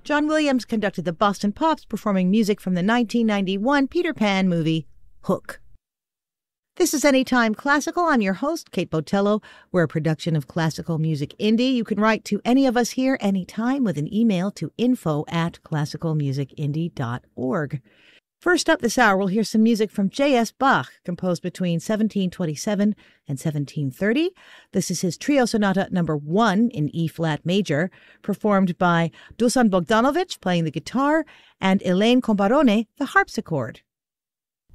John Williams conducted the Boston Pops, performing music from the 1991 Peter Pan movie, Hook. This is Anytime Classical. I'm your host, Kate Botello. We're a production of Classical Music Indie. You can write to any of us here anytime with an email to info@classicalmusicindie.org. First up this hour, we'll hear some music from J.S. Bach, composed between 1727 and 1730. This is his Trio Sonata number 1 in E-flat major, performed by Dusan Bogdanovic playing the guitar and Elaine Comparone, the harpsichord.